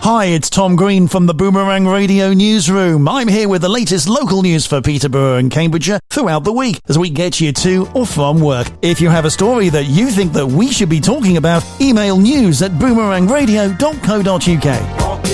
Hi, it's Tom Green from the Boomerang Radio Newsroom. I'm here with the latest local news for Peterborough and Cambridgeshire throughout the week as we get you to or from work. If you have a story that you think that we should be talking about, email news@boomerangradio.co.uk.